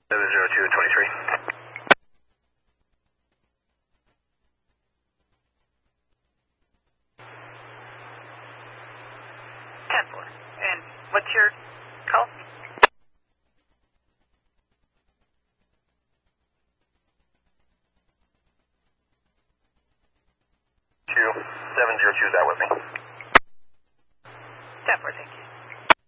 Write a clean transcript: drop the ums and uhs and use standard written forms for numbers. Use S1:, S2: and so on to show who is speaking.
S1: 70223.
S2: 10-4. And what's your call?
S1: Two 702 is that with me?
S2: 10-4, thank you.